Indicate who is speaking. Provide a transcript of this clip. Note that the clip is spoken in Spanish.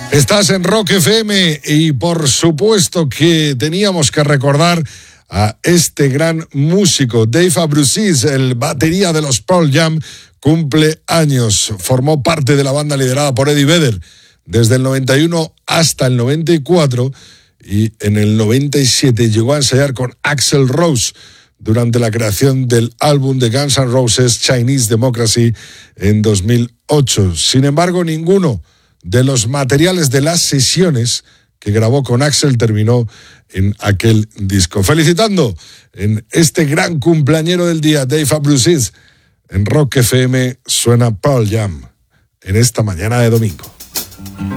Speaker 1: Estás en Rock FM y por supuesto que teníamos que recordar a este gran músico, Dave Abruzzese, el batería de los Pearl Jam, cumple años. Formó parte de la banda liderada por Eddie Vedder desde el 91 hasta el 94 y en el 97 llegó a ensayar con Axl Rose durante la creación del álbum de Guns N' Roses Chinese Democracy en 2008. Sin embargo, ninguno de los materiales de las sesiones que grabó con Axl terminó en aquel disco. Felicitando en este gran cumpleañero del día, Dave Abruzzese. En Rock FM suena Pearl Jam en esta mañana de domingo.